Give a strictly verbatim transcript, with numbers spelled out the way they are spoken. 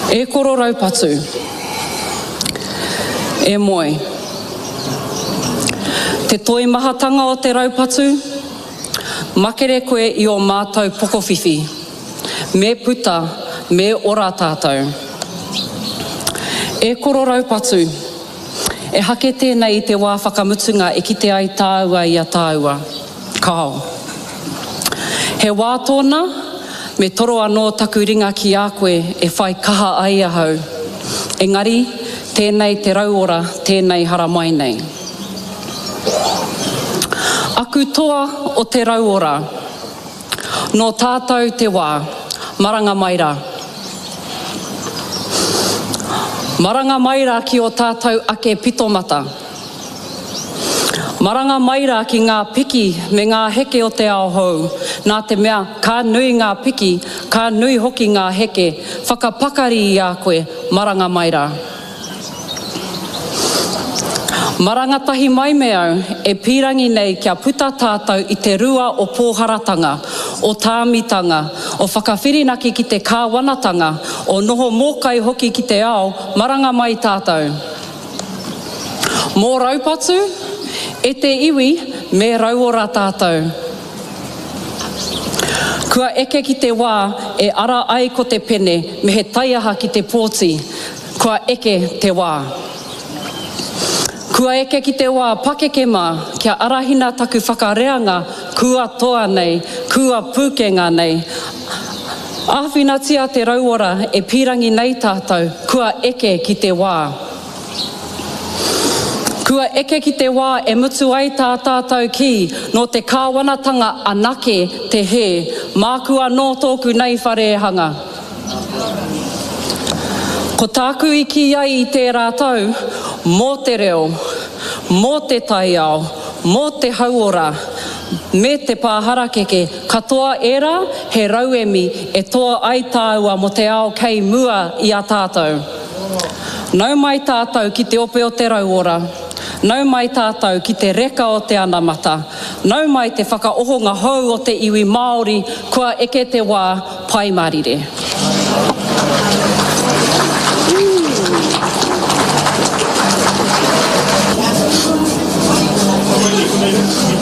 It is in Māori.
E koro raupatu. E moe. Te toi mahatanga o te raupatu, makere koe i o mātou pokowhiwhi. Me puta, me ora tātou. E koro raupatu. E hake tēnei te wā whakamutunga e kite ai tāua i a tāua. Kao. He wā tōna, me toro anō taku ringa ki a koe e whai kaha ai ahau. Engari, tēnei te rauora, tēnei hara mai nei. Aku toa o te rauora. No tātou te wā, maranga maira. Maranga maira ki o tātou ake pitomata. Maranga maira ki ngā piki me ngā heke o te ao hou. Nā te mea, ka nui ngā piki, ka nui hoki ngā heke. Whakapakari i a koe, maranga maira. Maranga tahi mai me au, e pirangi nei kia puta tātou i te rua o pōharatanga, o tāmitanga, o whakawhirinaki ki te kāwanatanga, o noho mōkai hoki ki te ao, maranga mai tātou. Mō raupatu, e te iwi, me rauora tātou. Kua eke ki te wā, e ara ai ko te pene, me he taiaha ki te pōti, kua eke te wā. Kua eke ki te wā pakeke mā, kia arahina taku whakareanga, kua toa nei, kua pūkenga nei. Āwhina tia te rauora e pirangi nei tātou, kua eke ki te wā. Kua eke ki te wā e mutu ai tā tātou ki, no te kāwanatanga anake te he, mākua no tōku nei wharehanga. Ko tāku i ki ai i te rātau, mō te reo, mō te taiao, mō te hauora, me te pāharakeke, katoa era he rauemi e toa ai tāua mo te ao kei mua i a tātou. Nau mai tātou ki te ope o te rauora, nau mai tātou ki te reka o te anamata, nau mai te whakaohonga hou o te iwi Māori, kua eke te wā paimarire.